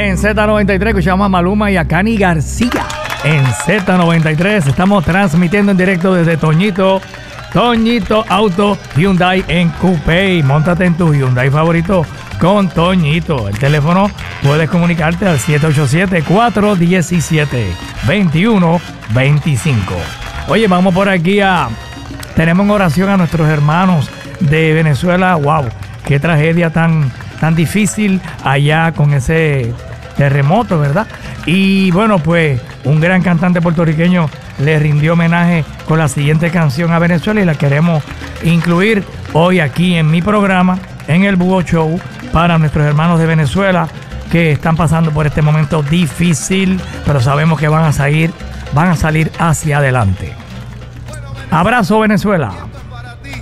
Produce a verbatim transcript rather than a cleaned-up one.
en Z noventa y tres, escuchamos a Maluma y a Cani García. En Z noventa y tres estamos transmitiendo en directo desde Toñito, Toñito Auto Hyundai en Coupé. Móntate en tu Hyundai favorito con Toñito. El teléfono puedes comunicarte al siete ocho siete, cuatro uno siete, dos uno dos cinco. Oye, vamos por aquí a... Tenemos en oración a nuestros hermanos de Venezuela. Wow, qué tragedia tan, tan difícil allá con ese terremoto, ¿verdad? Y bueno, pues un gran cantante puertorriqueño le rindió homenaje con la siguiente canción a Venezuela y la queremos incluir hoy aquí en mi programa, en el Búho Show, para nuestros hermanos de Venezuela que están pasando por este momento difícil, pero sabemos que van a salir, van a salir hacia adelante. Abrazo, Venezuela.